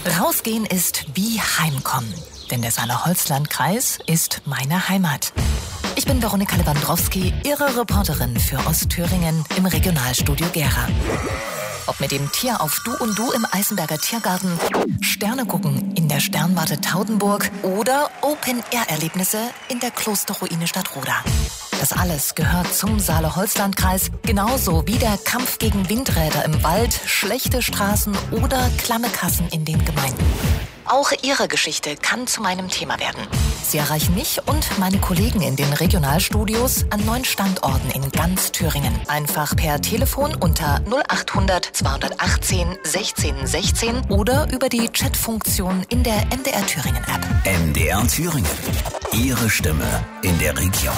Rausgehen ist wie Heimkommen, denn der Saale-Holzland-Kreis ist meine Heimat. Ich bin Veronika Lewandowski, Ihre Reporterin für Ostthüringen im Regionalstudio Gera. Ob mit dem Tier auf Du und Du im Eisenberger Tiergarten, Sterne gucken in der Sternwarte Taudenburg oder Open-Air-Erlebnisse in der Klosterruine Stadtroda. Das alles gehört zum Saale-Holzland-Kreis, genauso wie der Kampf gegen Windräder im Wald, schlechte Straßen oder klamme Kassen in den Gemeinden. Auch Ihre Geschichte kann zu meinem Thema werden. Sie erreichen mich und meine Kollegen in den Regionalstudios an 9 Standorten in ganz Thüringen. Einfach per Telefon unter 0800 218 16 16 oder über die Chatfunktion in der MDR Thüringen App. MDR Thüringen. Ihre Stimme in der Region.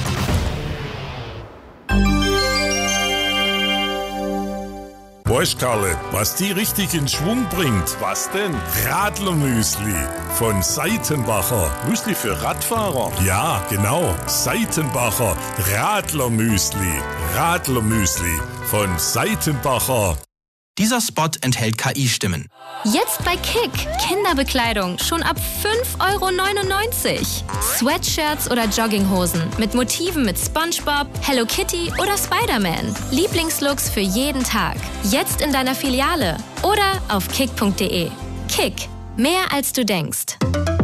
Weißt Karle, was die richtig in Schwung bringt? Was denn? Radlermüsli von Seitenbacher. Müsli für Radfahrer? Ja, genau. Seitenbacher Radlermüsli. Radlermüsli von Seitenbacher. Dieser Spot enthält KI-Stimmen. Jetzt bei Kick. Kinderbekleidung schon ab 5,99 €. Sweatshirts oder Jogginghosen mit Motiven mit SpongeBob, Hello Kitty oder Spider-Man. Lieblingslooks für jeden Tag. Jetzt in deiner Filiale oder auf kick.de. Kick. Mehr als du denkst.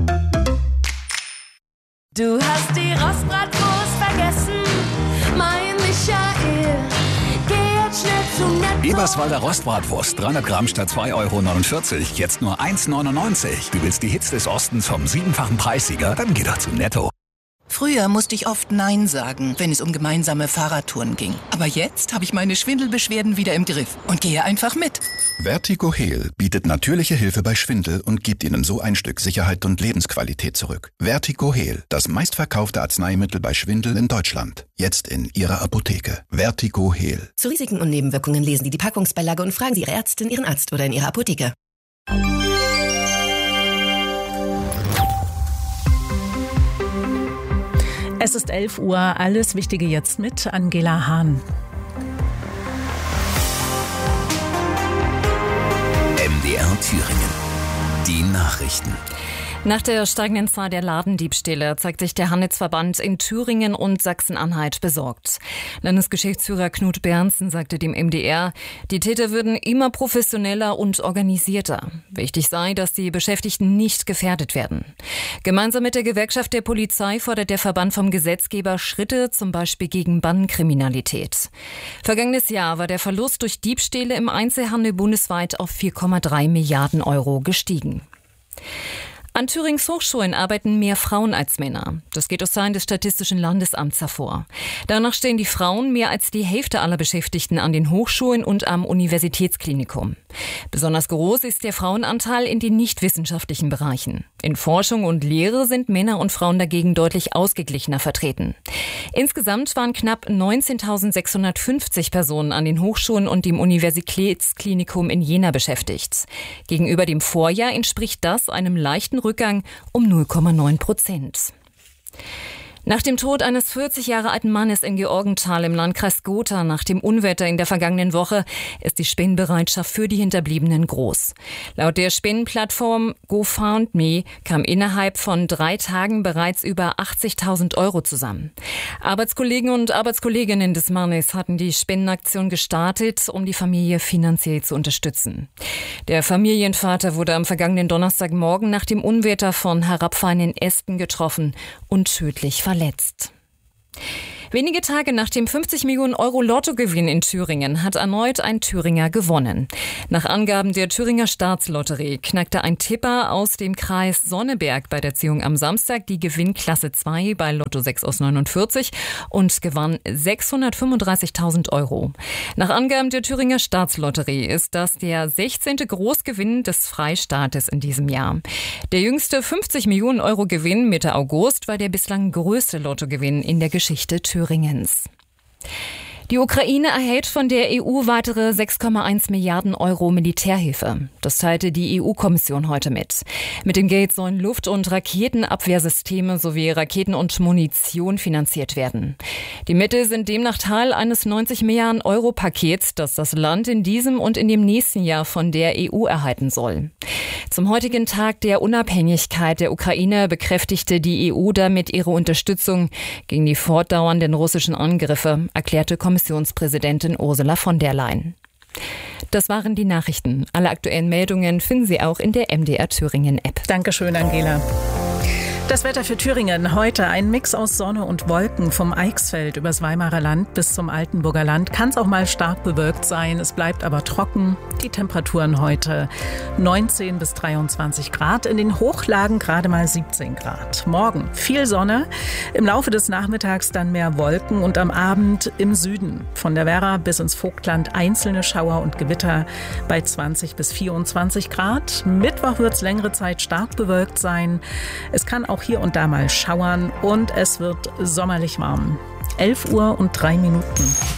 Du hast die Rostbratwurst vergessen, mein Michael. Eberswalder Rostbratwurst, 300 Gramm statt 2,49 €, jetzt nur 1,99 €. Du willst die Hits des Ostens vom 7-fachen Preissieger? Dann geh doch zu Netto. Früher musste ich oft Nein sagen, wenn es um gemeinsame Fahrradtouren ging. Aber jetzt habe ich meine Schwindelbeschwerden wieder im Griff und gehe einfach mit. Vertigo Heal bietet natürliche Hilfe bei Schwindel und gibt Ihnen so ein Stück Sicherheit und Lebensqualität zurück. Vertigo Heal, das meistverkaufte Arzneimittel bei Schwindel in Deutschland. Jetzt in Ihrer Apotheke. Vertigo Heal. Zu Risiken und Nebenwirkungen lesen Sie die Packungsbeilage und fragen Sie Ihre Ärztin, Ihren Arzt oder in Ihrer Apotheke. Es ist 11 Uhr, alles Wichtige jetzt mit Angela Hahn. MDR Thüringen. Die Nachrichten. Nach der steigenden Zahl der Ladendiebstähle zeigt sich der Handelsverband in Thüringen und Sachsen-Anhalt besorgt. Landesgeschäftsführer Knut Berndsen sagte dem MDR, die Täter würden immer professioneller und organisierter. Wichtig sei, dass die Beschäftigten nicht gefährdet werden. Gemeinsam mit der Gewerkschaft der Polizei fordert der Verband vom Gesetzgeber Schritte, zum Beispiel gegen Bandenkriminalität. Vergangenes Jahr war der Verlust durch Diebstähle im Einzelhandel bundesweit auf 4,3 Milliarden € gestiegen. An Thürings Hochschulen arbeiten mehr Frauen als Männer. Das geht aus Zahlen des Statistischen Landesamts hervor. Danach stellen die Frauen mehr als die Hälfte aller Beschäftigten an den Hochschulen und am Universitätsklinikum. Besonders groß ist der Frauenanteil in den nichtwissenschaftlichen Bereichen. In Forschung und Lehre sind Männer und Frauen dagegen deutlich ausgeglichener vertreten. Insgesamt waren knapp 19.650 Personen an den Hochschulen und dem Universitätsklinikum in Jena beschäftigt. Gegenüber dem Vorjahr entspricht das einem leichten Rückgang um 0,9%. Nach dem Tod eines 40 Jahre alten Mannes in Georgenthal im Landkreis Gotha nach dem Unwetter in der vergangenen Woche ist die Spendenbereitschaft für die Hinterbliebenen groß. Laut der Spendenplattform GoFundMe kam innerhalb von 3 Tagen bereits über 80.000 € zusammen. Arbeitskollegen und Arbeitskolleginnen des Mannes hatten die Spendenaktion gestartet, um die Familie finanziell zu unterstützen. Der Familienvater wurde am vergangenen Donnerstagmorgen nach dem Unwetter von herabfallenden Ästen getroffen und tödlich verletzt. Wenige Tage nach dem 50 Millionen € Lottogewinn in Thüringen hat erneut ein Thüringer gewonnen. Nach Angaben der Thüringer Staatslotterie knackte ein Tipper aus dem Kreis Sonneberg bei der Ziehung am Samstag die Gewinnklasse 2 bei Lotto 6 aus 49 und gewann 635.000 €. Nach Angaben der Thüringer Staatslotterie ist das der 16. Großgewinn des Freistaates in diesem Jahr. Der jüngste 50 Millionen € Gewinn Mitte August war der bislang größte Lottogewinn in der Geschichte Thüringens. Die Ukraine erhält von der EU weitere 6,1 Milliarden € Militärhilfe. Das teilte die EU-Kommission heute mit. Mit dem Geld sollen Luft- und Raketenabwehrsysteme sowie Raketen und Munition finanziert werden. Die Mittel sind demnach Teil eines 90 Milliarden € Pakets, das das Land in diesem und in dem nächsten Jahr von der EU erhalten soll. Zum heutigen Tag der Unabhängigkeit der Ukraine bekräftigte die EU damit ihre Unterstützung gegen die fortdauernden russischen Angriffe, erklärte Kommissionspräsidentin Ursula von der Leyen. Das waren die Nachrichten. Alle aktuellen Meldungen finden Sie auch in der MDR Thüringen App. Dankeschön, Angela. Das Wetter für Thüringen heute ein Mix aus Sonne und Wolken vom Eichsfeld übers Weimarer Land bis zum Altenburger Land. Kann es auch mal stark bewölkt sein, es bleibt aber trocken. Die Temperaturen heute 19 bis 23 Grad, in den Hochlagen gerade mal 17 Grad. Morgen viel Sonne, im Laufe des Nachmittags dann mehr Wolken und am Abend im Süden von der Werra bis ins Vogtland einzelne Schauer und Gewitter bei 20 bis 24 Grad. Mittwoch wird es längere Zeit stark bewölkt sein. Es kann auch hier und da mal schauern und es wird sommerlich warm. 11:03 Uhr.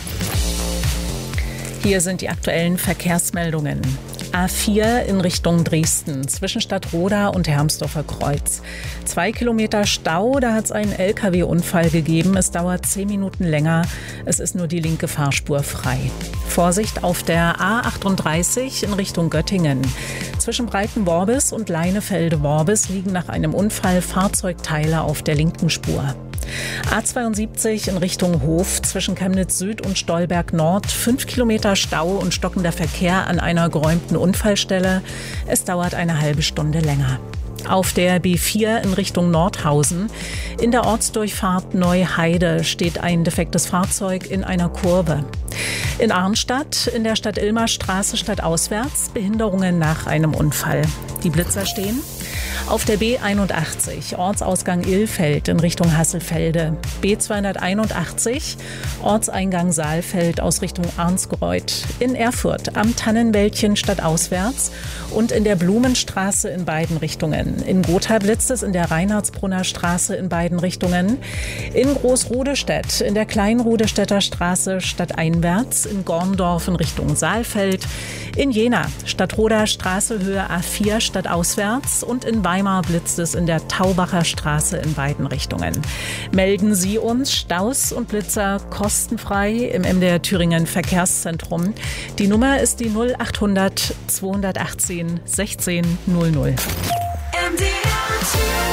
Hier sind die aktuellen Verkehrsmeldungen. A4 in Richtung Dresden, zwischen Stadtroda und Hermsdorfer Kreuz. 2 Kilometer Stau, da hat es einen LKW-Unfall gegeben. Es dauert 10 Minuten länger. Es ist nur die linke Fahrspur frei. Vorsicht auf der A38 in Richtung Göttingen. Zwischen Breitenworbis und Leinefelde-Worbis liegen nach einem Unfall Fahrzeugteile auf der linken Spur. A72 in Richtung Hof zwischen Chemnitz Süd und Stolberg Nord. 5 Kilometer Stau und stockender Verkehr an einer geräumten Unfallstelle. Es dauert eine halbe Stunde länger. Auf der B4 in Richtung Nordhausen. In der Ortsdurchfahrt Neuheide steht ein defektes Fahrzeug in einer Kurve. In Arnstadt, in der Stadt-Ilmer-Straße stadtauswärts, Behinderungen nach einem Unfall. Die Blitzer stehen. Auf der B81, Ortsausgang Ilfeld in Richtung Hasselfelde. B281, Ortseingang Saalfeld aus Richtung Arnsgreuth. In Erfurt am Tannenwäldchen stadtauswärts und in der Blumenstraße in beiden Richtungen. In Gotha blitzt es in der Reinhardsbrunner Straße in beiden Richtungen. In Großrudestedt in der Kleinrudestädter Straße stadteinwärts. In Gorndorf in Richtung Saalfeld. In Jena Stadtroder Straße Höhe A4 stadtauswärts und in Weimar blitzt es in der Taubacher Straße in beiden Richtungen. Melden Sie uns Staus und Blitzer kostenfrei im MDR Thüringen Verkehrszentrum. Die Nummer ist die 0800 218 16 00.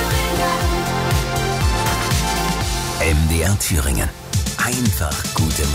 MDR Thüringen. Einfach gute